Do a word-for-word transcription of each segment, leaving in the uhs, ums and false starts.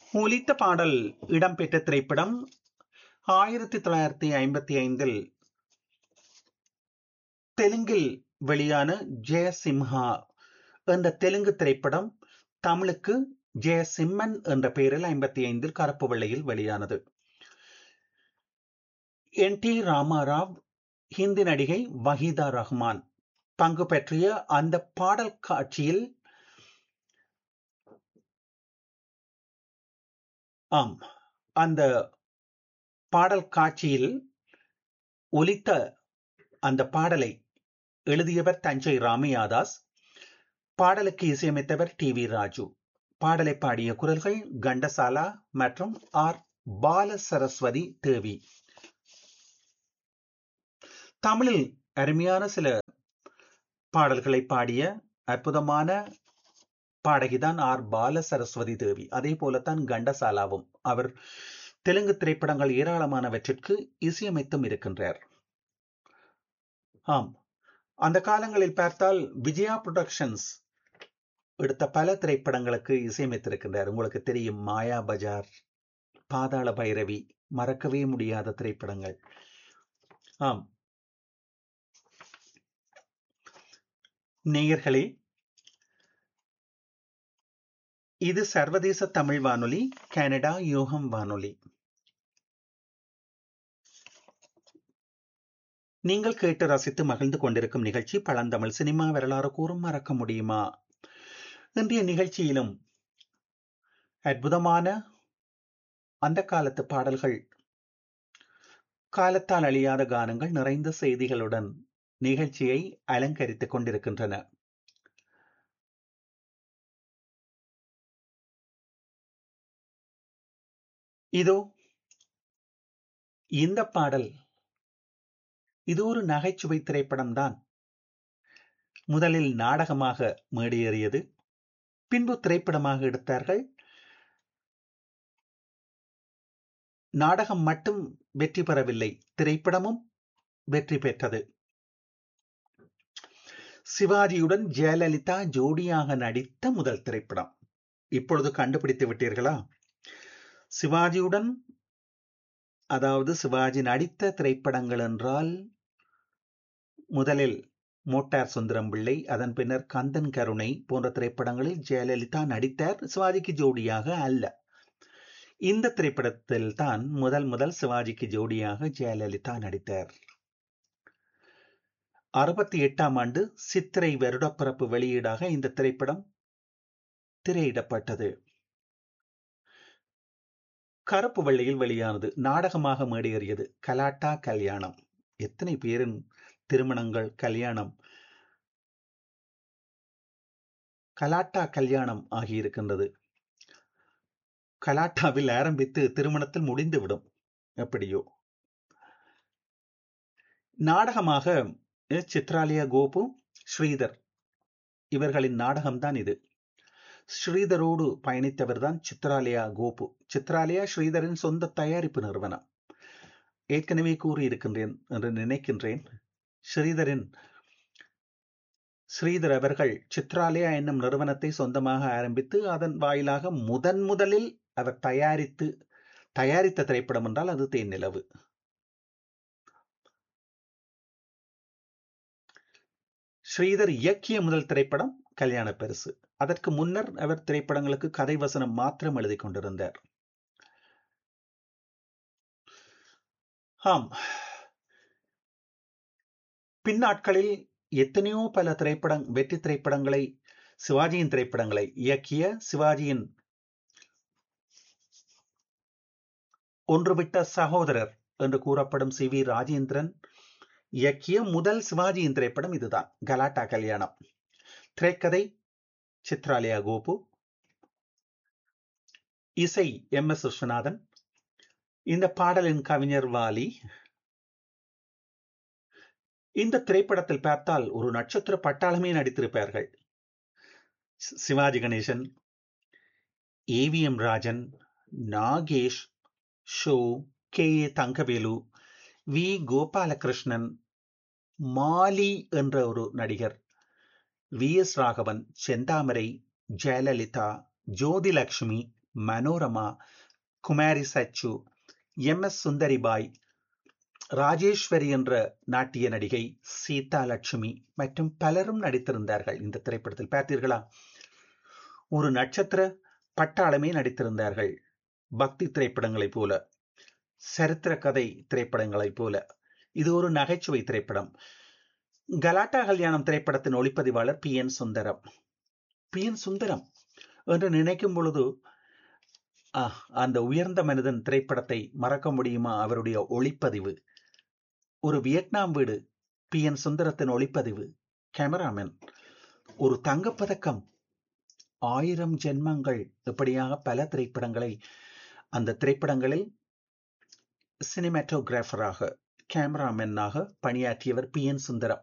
ஒலித்த பாடல் இடம்பெற்ற திரைப்படம் ஆயிரத்தி தொள்ளாயிரத்தி ஐம்பத்தி ஐந்தில் தெலுங்கில் வெளியான ஜெயசிம்ஹா என்ற தெலுங்கு திரைப்படம் தமிழுக்கு ஜெயசிம்மன் என்ற பெயரில் ஐம்பத்தி ஐந்தில் கருப்பு வெள்ளையில் வெளியானது. என் டி ராமாராவ், ஹிந்தி நடிகை வஹீதா ரஹ்மான் பங்கு பற்றிய அந்த பாடல் காட்சியில் ஆம் அந்த பாடல் காட்சியில் ஒலித்த அந்த பாடலை எழுதியவர் தஞ்சை ராமையாதாஸ், பாடலுக்கு இசையமைத்தவர் டி வி ராஜு, பாடலை பாடிய குரல்கள் கண்டசாலா மற்றும் ஆர் பால சரஸ்வதி தேவி. தமிழில் அருமையான சில பாடல்களை பாடிய அற்புதமான பாடகிதான் ஆர் பால சரஸ்வதி தேவி. அதே போலத்தான் கண்டசாலாவும். அவர் தெலுங்கு திரைப்படங்கள் ஏராளமானவற்றிற்கு இசையமைத்தும் இருக்கின்றார். ஆம், அந்த காலங்களில் பார்த்தால் விஜயா புரொடக்ஷன்ஸ் எடுத்த பல திரைப்படங்களுக்கு இசையமைத்திருக்கின்றார். உங்களுக்கு தெரியும், மாயா பஜார், பாதாள பைரவி, மறக்கவே முடியாத திரைப்படங்கள். ஆம் நேயர்களே, இது சர்வதேச தமிழ் வானொலி, கனடா யூகம் வானொலி. நீங்கள் கேட்டு ரசித்து மகிழ்ந்து கொண்டிருக்கும் நிகழ்ச்சி பழந்தமிழ் சினிமா வரலாறு கூறும் மறக்க முடியுமா. இன்றைய நிகழ்ச்சியிலும் அற்புதமான அந்த காலத்து பாடல்கள், காலத்தால் அழியாத கானங்கள் நிறைந்த செய்திகளுடன் நிகழ்ச்சியை அலங்கரித்துக் கொண்டிருக்கின்றன. இதோ இந்த பாடல், இது ஒரு நகைச்சுவை திரைப்படம் தான். முதலில் நாடகமாக மேடையேறியது, பின்பு திரைப்படமாக எடுத்தார்கள். நாடகம் மட்டும் வெற்றி பெறவில்லை, திரைப்படமும் வெற்றி பெற்றது. சிவாஜியுடன் ஜெயலலிதா ஜோடியாக நடித்த முதல் திரைப்படம். இப்பொழுது கண்டுபிடித்து விட்டீர்களா? சிவாஜியுடன், அதாவது சிவாஜி நடித்த திரைப்படங்கள் என்றால் முதலில் மோட்டார் சுந்தரம் பிள்ளை, அதன் பின்னர் கந்தன் கருணை போன்ற திரைப்படங்களில் ஜெயலலிதா நடித்தார், சிவாஜிக்கு ஜோடியாக அல்ல. இந்த திரைப்படத்தில் தான் முதல் முதல் சிவாஜிக்கு ஜோடியாக ஜெயலலிதா நடித்தார். அறுபத்தி எட்டாம் ஆண்டு சித்திரை வருடப்பிறப்பு வெளியீடாக இந்த திரைப்படம் திரையிடப்பட்டது. கருப்பு வெள்ளையில் வெளியானது, நாடகமாக மேடையேறியது. கலாட்டா கல்யாணம். எத்தனை பேரின் திருமணங்கள், கல்யாணம் கலாட்டா கல்யாணம் ஆகியிருக்கின்றது. கலாட்டாவில் ஆரம்பித்து திருமணத்தில் முடிந்துவிடும் எப்படியோ. நாடகமாக சித்ராலியா கோபு, ஸ்ரீதர் இவர்களின் நாடகம்தான் இது. ஸ்ரீதரோடு பயணித்தவர் தான் சித்ராலியா கோபு. சித்ராலியா ஸ்ரீதரின் சொந்த தயாரிப்பு நிறுவனம். ஏற்கனவே கூறியிருக்கின்றேன் என்று நினைக்கின்றேன். ஸ்ரீதரின் ஸ்ரீதர் அவர்கள் சித்ராலயா என்னும் நிறுவனத்தை சொந்தமாக ஆரம்பித்து அதன் வாயிலாக முதன் முதலில் அவர் தயாரித்து தயாரித்த திரைப்படம் என்றால் அது தேனிலவு. ஸ்ரீதர் இயக்கிய முதல் திரைப்படம் கல்யாண பரிசு. அதற்கு முன்னர் அவர் திரைப்படங்களுக்கு கதை வசனம் மாத்திரம் எழுதி கொண்டிருந்தார். ஆம், பின்னாட்களில் எத்தனையோ பல திரைப்படம் வெற்றி திரைப்படங்களை, சிவாஜியின் திரைப்படங்களை இயக்கிய, சிவாஜியின் ஒன்றுவிட்ட சகோதரர் என்று கூறப்படும் சி வி ராஜேந்திரன் இயக்கிய முதல் சிவாஜியின் திரைப்படம் இதுதான், கலாட்டா கல்யாணம். திரைக்கதை சித்ராலியா கோபு, இசை எம் எஸ் விஸ்வநாதன், இந்த பாடலின் கவிஞர் வாலி. இந்த திரைப்படத்தில் பார்த்தால் ஒரு நட்சத்திர பட்டாளமே நடித்திருப்பார்கள். Sivaji Ganesan, A V M Rajan, Nagesh, show, K A Thangavelu, we Gopalakrishnan, மாலி என்ற ஒரு நடிகர், வி எஸ் ராகவன், செந்தாமரை, ஜெயலலிதா, ஜோதிலட்சுமி, மனோரமா, குமாரி சச்சு, எம் எஸ் சுந்தரிபாய், ராஜேஸ்வரி என்ற நாட்டிய நடிகை, சீதா லட்சுமி மற்றும் பலரும் நடித்திருந்தார்கள் இந்த திரைப்படத்தில். பார்த்தீர்களா? ஒரு நட்சத்திர பட்டாளமே நடித்திருந்தார்கள். பக்தி திரைப்படங்களைப் போல, சரித்திர கதை திரைப்படங்களைப் போல. இது ஒரு நகைச்சுவை திரைப்படம். கலாட்டா கல்யாணம் திரைப்படத்தின் ஒளிப்பதிவாளர் பி என் சுந்தரம். பி என் சுந்தரம் என்று நினைக்கும் பொழுது அந்த உயர்ந்த மனிதன் திரைப்படத்தை மறக்க முடியுமா? அவருடைய ஒளிப்பதிவு, ஒரு வியட்நாம் வீடு, பி என் சுந்தரத்தின் ஒளிப்பதிவு, கேமராமேன், ஒரு தங்கப்பதக்கம், ஆயிரம் ஜென்மங்கள், இப்படியாக பல திரைப்படங்களை அந்த திரைப்படங்களில் சினிமாட்டோகிராஃபராக, கேமராமேனாக பணியாற்றியவர் பி என் சுந்தரம்.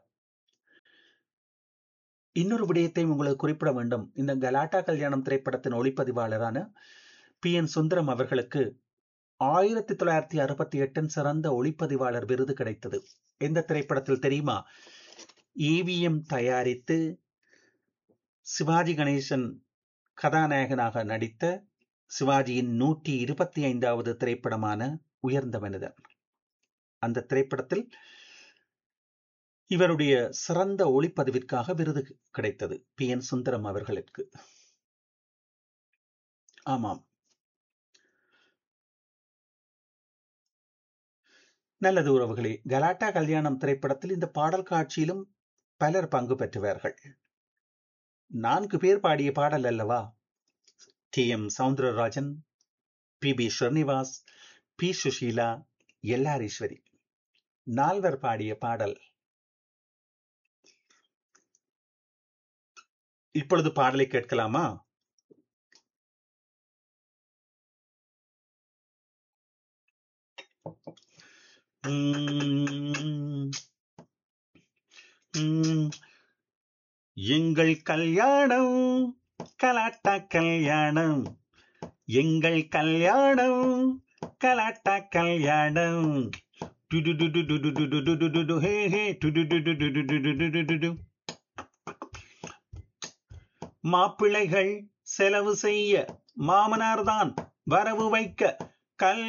இன்னொரு விடயத்தை உங்களுக்கு குறிப்பிட வேண்டும். இந்த கலாட்டா கல்யாணம் திரைப்படத்தின் ஒளிப்பதிவாளரான பி என் சுந்தரம் அவர்களுக்கு ஆயிரத்தி தொள்ளாயிரத்தி அறுபத்தி எட்டின் சிறந்த ஒளிப்பதிவாளர் விருது கிடைத்தது. எந்த திரைப்படத்தில் தெரியுமா? ஈவிஎம் தயாரித்து சிவாஜி கணேசன் கதாநாயகனாக நடித்த சிவாஜியின் நூற்றி இருபத்தி ஐந்தாவது திரைப்படமான உயர்ந்த மனிதன். அந்த திரைப்படத்தில் இவருடைய சிறந்த ஒளிப்பதிவிற்காக விருது கிடைத்தது பி என் சுந்தரம் அவர்களுக்கு. ஆமாம், நல்லது உறவுகளே. கலாட்டா கல்யாணம் திரைப்படத்தில் இந்த பாடல் காட்சியிலும் பலர் பங்கு பெற்றுவார்கள். நான்கு பேர் பாடிய பாடல் அல்லவா? D M Soundararajan, B B Srinivas, B Sushila, LR Eswari, நால்வர் பாடிய பாடல். இப்பொழுது பாடலை கேட்கலாமா? எங்கள் கல்யாணம் கலாட்டா கல்யாணம், எங்கள் கல்யாணம் கலாட்டா கல்யாணம், மாப்பிள்ளைகள் செலவு செய்ய மாமனார்தான் வரவு வைக்க, கல்